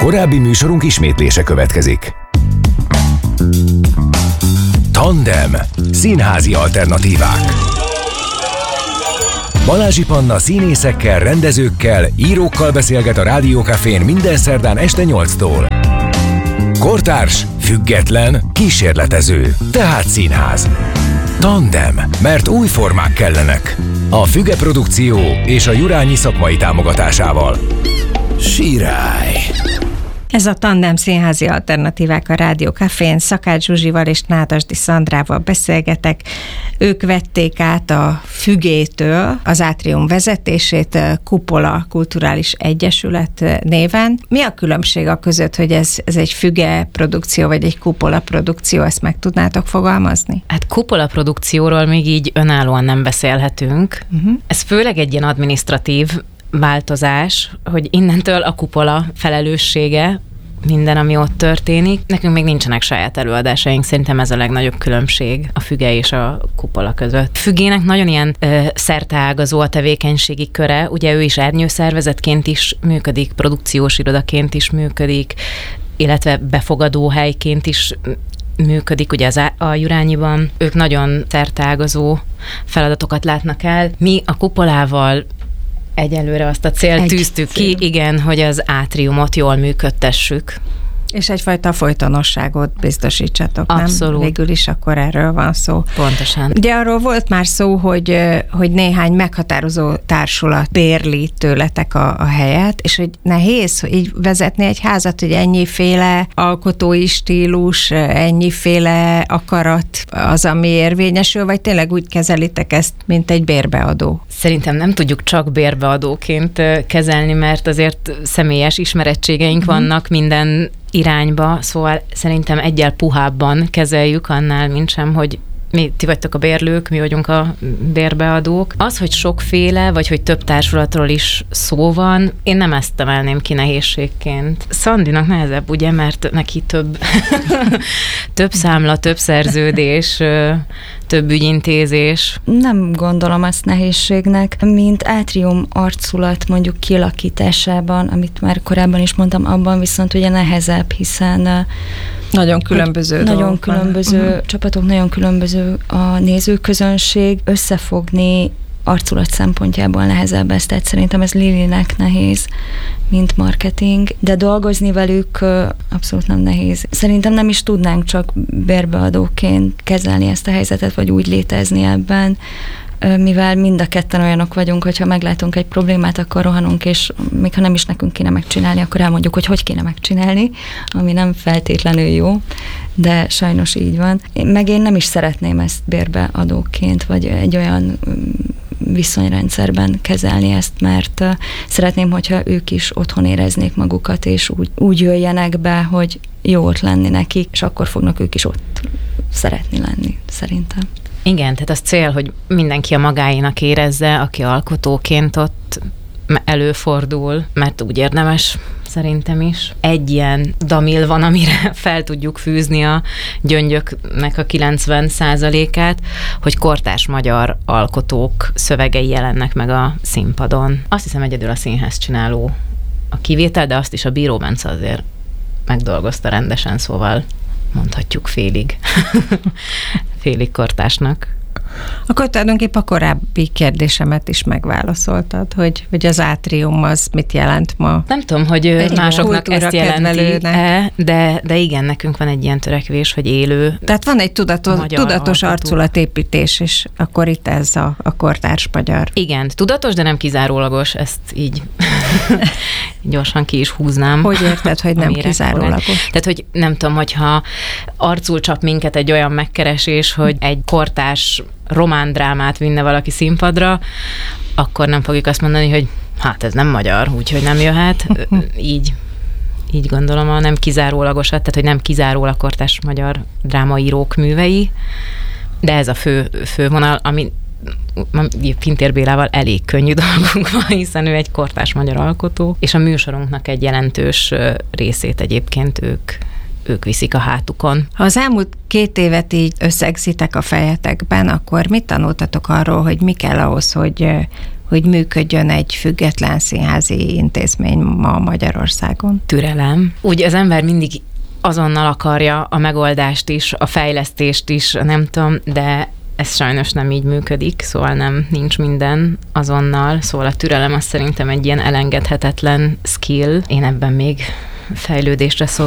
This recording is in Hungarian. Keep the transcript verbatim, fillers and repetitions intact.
Korábbi műsorunk ismétlése következik. Tandem. Színházi alternatívák. Balázsi Panna színészekkel, rendezőkkel, írókkal beszélget a Rádiókafén minden szerdán este nyolctól. Kortárs, független, kísérletező, tehát színház. Tandem, mert új formák kellenek. A Füge Produkció és a Jurányi szakmai támogatásával. Sirály! Ez a Tandem színházi alternatívák a Rádiókafén. Szakács Zsuzsival és Nádasdy Szandrával beszélgetek. Ők vették át a Fügétől az Átrium vezetését Kupola Kulturális Egyesület néven. Mi a különbség a között, hogy ez, ez egy Füge produkció, vagy egy Kupola produkció? Ezt meg tudnátok fogalmazni? Hát Kupola produkcióról még így önállóan nem beszélhetünk. Uh-huh. Ez főleg egy ilyen adminisztratív változás, hogy innentől a Kupola felelőssége minden, ami ott történik. Nekünk még nincsenek saját előadásaink, szerintem ez a legnagyobb különbség a Füge és a Kupola között. Fügének nagyon ilyen ö, szerteágazó a tevékenységi köre, ugye ő is ernyőszervezetként is működik, produkciós irodaként is működik, illetve befogadó helyként is működik, ugye az a Jurányiban. Ők nagyon szerteágazó feladatokat látnak el. Mi a Kupolával egyelőre azt a célt Egy tűztük cél. ki, igen, hogy az átriumot jól működtessük. És egyfajta folytonosságot biztosítsatok, Abszolút. Nem? Végül is akkor erről van szó. Pontosan. Ugye arról volt már szó, hogy, hogy néhány meghatározó társulat bérli tőletek a, a helyet, és hogy nehéz így vezetni egy házat, hogy ennyiféle alkotói stílus, ennyiféle akarat az, ami érvényesül, vagy tényleg úgy kezelitek ezt, mint egy bérbeadó? Szerintem nem tudjuk csak bérbeadóként kezelni, mert azért személyes ismerettségeink mm. vannak minden irányba, szóval szerintem egyel puhábban kezeljük annál, mint sem, hogy mi, ti vagytok a bérlők, mi vagyunk a bérbeadók. Az, hogy sokféle, vagy hogy több társulatról is szó van, én nem ezt emelném ki nehézségként. Szandinak nehezebb, ugye, mert neki több, több számla, több szerződés, több ügyintézés. Nem gondolom ezt nehézségnek, mint átrium arculat mondjuk kialakításában, amit már korábban is mondtam, abban viszont ugye nehezebb, hiszen nagyon különböző Nagyon különböző uh-huh. csapatok, nagyon különböző a nézőközönség, összefogni arculat szempontjából nehezebb ez, tehát szerintem ez Lilinek nehéz, mint marketing, de dolgozni velük abszolút nem nehéz. Szerintem nem is tudnánk csak bérbeadóként kezelni ezt a helyzetet, vagy úgy létezni ebben, mivel mind a ketten olyanok vagyunk, hogyha meglátunk egy problémát, akkor rohanunk, és még ha nem is nekünk kéne megcsinálni, akkor elmondjuk, hogy hogy kéne megcsinálni, ami nem feltétlenül jó, de sajnos így van. Meg én nem is szeretném ezt bérbeadóként, vagy egy olyan viszonyrendszerben kezelni ezt, mert szeretném, hogyha ők is otthon éreznék magukat, és úgy, úgy jöjjenek be, hogy jó ott lenni nekik, és akkor fognak ők is ott szeretni lenni, szerintem. Igen, tehát az cél, hogy mindenki a magáénak érezze, aki alkotóként ott előfordul, mert úgy érdemes szerintem is. Egy ilyen damil van, amire fel tudjuk fűzni a gyöngyöknek a kilencven százalékát, hogy kortárs magyar alkotók szövegei jelennek meg a színpadon. Azt hiszem egyedül a színház csináló a kivétel, de azt is a Bíró Bence azért megdolgozta rendesen, szóval mondhatjuk félig, félig kortársnak. Akkor tulajdonképpen a korábbi kérdésemet is megválaszoltad, hogy, hogy az átrium az mit jelent ma. Nem tudom, hogy egy másoknak ezt jelenti, de, de igen, nekünk van egy ilyen törekvés, hogy élő. Tehát van egy tudatos, tudatos arculatépítés, és akkor itt ez a, a kortárs magyar. Igen, tudatos, de nem kizárólagos, ezt így gyorsan ki is húznám. Hogy érted, hogy nem kizárólagos? Tehát, hogy nem tudom, hogyha arcul csap minket egy olyan megkeresés, hogy egy kortárs román drámát vinne valaki színpadra, akkor nem fogjuk azt mondani, hogy hát ez nem magyar, úgyhogy nem jöhet. Így, így gondolom a nem kizárólagosat, tehát hogy nem kizárólag kortárs magyar drámaírók művei, de ez a fő, fő vonal, ami Pintér Bélával elég könnyű dolgunk van, hiszen ő egy kortárs magyar alkotó, és a műsorunknak egy jelentős részét egyébként ők ők viszik a hátukon. Ha az elmúlt két évet így összegzitek a fejetekben, akkor mit tanultatok arról, hogy mi kell ahhoz, hogy, hogy működjön egy független színházi intézmény ma Magyarországon? Türelem. Úgy az ember mindig azonnal akarja a megoldást is, a fejlesztést is, nem tudom, de ez sajnos nem így működik, szóval nem, nincs minden azonnal, szóval a türelem az szerintem egy ilyen elengedhetetlen skill. Én ebben még fejlődésre szó